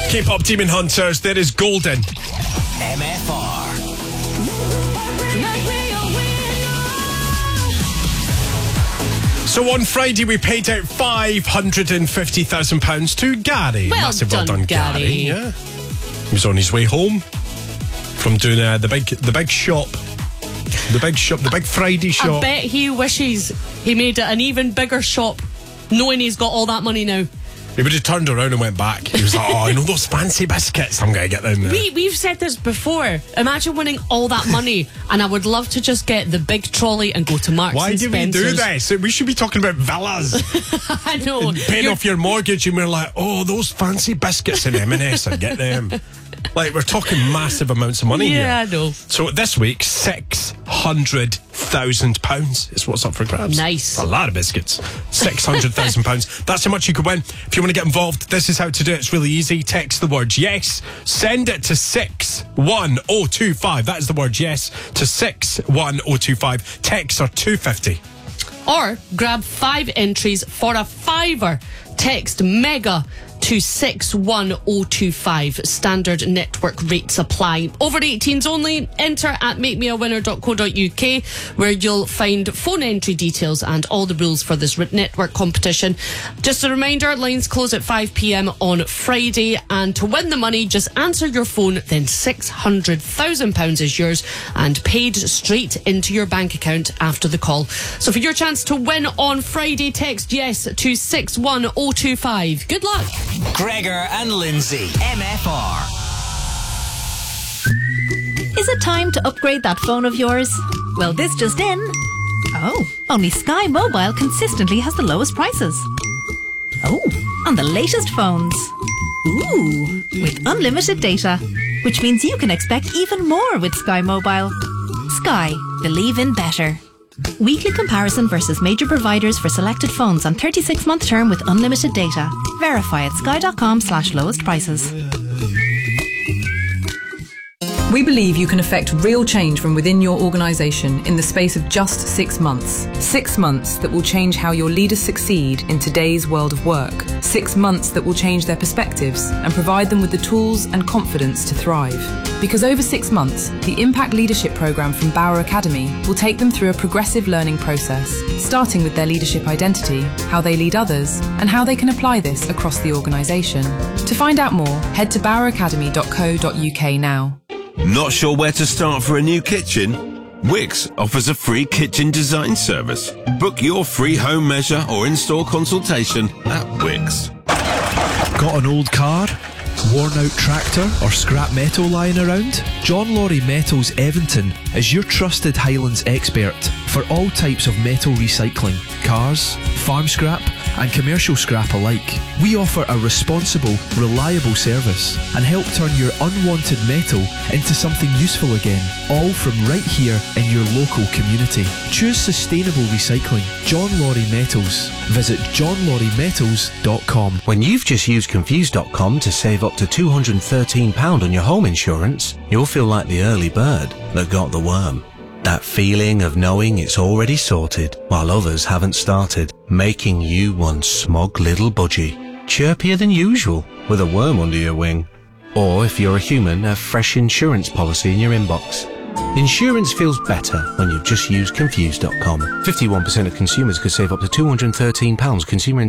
K-pop Demon Hunters, there is Golden. MFR. So on Friday we paid out £550,000 to Gary. Well done, Gary. Yeah, he was on his way home from doing the big shop, the big Friday shop. I bet he wishes he made it an even bigger shop, knowing he's got all that money now. He would have turned around and went back. He was like, oh, I know those fancy biscuits. I'm going to get them there. We've said this before. Imagine winning all that money, and I would love to just get the big trolley and go to Marks Why and do we do Spencer's. this? We should be talking about villas. I know. Paying off your mortgage, and we're like, oh, those fancy biscuits in M&S, I'd get them. Like, we're talking massive amounts of money here. Yeah, I know. So this week, £600,000 is what's up for grabs. Nice. That's a lot of biscuits. £600,000. That's how much you could win. If you want to get involved, this is how to do it. It's really easy. Text the word yes. Send it to 61025. That is the word yes to 61025. Texts are $2.50. Or grab 5 entries for a £5. Text MEGA to 61025. Standard network rates apply. Over 18s only. Enter at makemeawinner.co.uk, where you'll find phone entry details and all the rules for this network competition. Just a reminder, lines close at 5 p.m. on Friday, and to win the money, just answer your phone, then £600,000 is yours and paid straight into your bank account after the call. So for your chance to win on Friday, text yes to 61025. Good luck. Gregor and Lindsay, MFR. Is it time to upgrade that phone of yours? Well, this just in. Oh, only Sky Mobile consistently has the lowest prices. Oh, on the latest phones. Ooh, with unlimited data, which means you can expect even more with Sky Mobile. Sky, believe in better. Weekly comparison versus major providers for selected phones on 36-month term with unlimited data. Verify at sky.com/lowest prices. We believe you can affect real change from within your organisation in the space of just 6 months. 6 months that will change how your leaders succeed in today's world of work. 6 months that will change their perspectives and provide them with the tools and confidence to thrive. Because over 6 months, the Impact Leadership Programme from Bauer Academy will take them through a progressive learning process, starting with their leadership identity, how they lead others, and how they can apply this across the organisation. To find out more, head to baueracademy.co.uk now. Not sure where to start for a new kitchen? Wix offers a free kitchen design service. Book your free home measure or install consultation at Wix. Got an old car? Worn out tractor or scrap metal lying around? John Laurie Metals Evington is your trusted Highlands expert for all types of metal recycling, cars, farm scrap and commercial scrap alike. We offer a responsible, reliable service and help turn your unwanted metal into something useful again, all from right here in your local community. Choose sustainable recycling. John Laurie Metals. Visit johnlauriemetals.com. When you've just used Confused.com to save up to £213 on your home insurance, you'll feel like the early bird that got the worm. That feeling of knowing it's already sorted while others haven't started, making you one smug little budgie, chirpier than usual with a worm under your wing. Or if you're a human, a fresh insurance policy in your inbox. Insurance feels better when you've just used Confused.com. 51% of consumers could save up to £213. Consumer